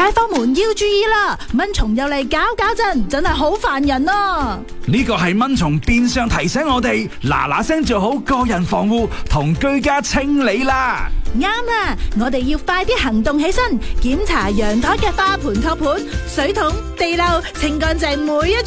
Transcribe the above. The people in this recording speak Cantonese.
街坊們要注意啦，蚊蟲又嚟搞震，真係好煩人啊！ 呢個係蚊蟲變相提醒我哋嗱嗱聲做好個人防護同居家清理啦。 啱啦，我哋要快啲行動起身，檢查陽台嘅花盆托盤、水桶、地漏，清乾淨每一